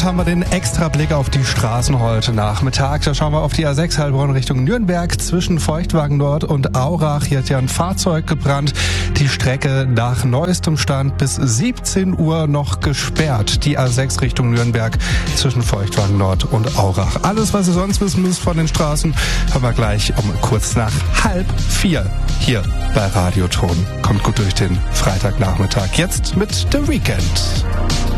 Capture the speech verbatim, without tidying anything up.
haben wir den extra Blick auf die Straßen heute Nachmittag. Da schauen wir auf die A sechs Heilbronn Richtung Nürnberg zwischen Feuchtwagen Nord und Aurach. Hier hat ja ein Fahrzeug gebrannt. Die Strecke nach neuestem Stand bis siebzehn Uhr noch gesperrt. Die A sechs Richtung Nürnberg zwischen Feuchtwagen Nord und Aurach. Alles, was ihr sonst wissen müsst von den Straßen, haben wir gleich um kurz nach halb vier hier bei Radioton. Kommt gut durch den Freitagnachmittag. Jetzt mit The Weeknd.